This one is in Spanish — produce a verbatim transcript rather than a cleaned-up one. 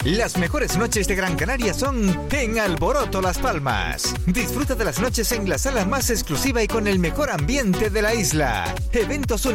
Las mejores noches de Gran Canaria son en Alboroto Las Palmas. Disfruta de las noches en la sala más exclusiva y con el mejor ambiente de la isla. Eventos únicos